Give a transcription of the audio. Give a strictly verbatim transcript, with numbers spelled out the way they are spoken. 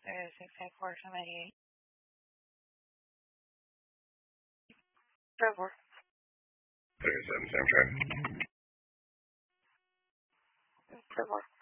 zero six five four seven eight. Trevor. thirty-seven, Sam Trevor. Trevor.